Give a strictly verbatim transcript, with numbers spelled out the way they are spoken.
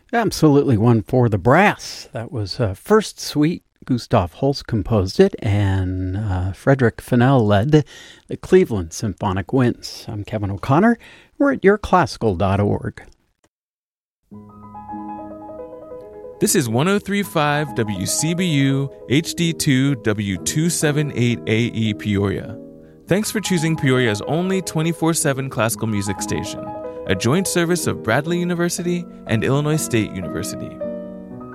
Absolutely one for the brass. That was uh, First Suite. Gustav Holst composed it, and uh, Frederick Fennell led the Cleveland Symphonic Winds. I'm Kevin O'Connor. We're at your classical dot org. This is one oh three point five W C B U H D two W two seventy-eight A E Peoria. Thanks for choosing Peoria's only twenty-four seven classical music station, a joint service of Bradley University and Illinois State University.